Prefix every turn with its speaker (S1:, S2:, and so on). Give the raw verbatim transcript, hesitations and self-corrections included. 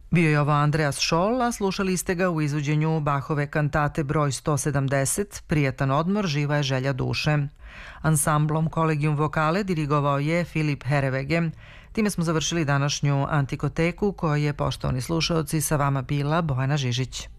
S1: Bio je ovo Andreas Scholl, a slušali ste ga u izvođenju Bachove kantate broj sto sedamdeset, Prijatan odmor, živa je želja duše. Ansamblom Collegium Vocale dirigovao je Filip Herevege. Time smo završili današnju Antikoteku, koja je, poštovani slušaoci, sa vama bila Bojana Žižić.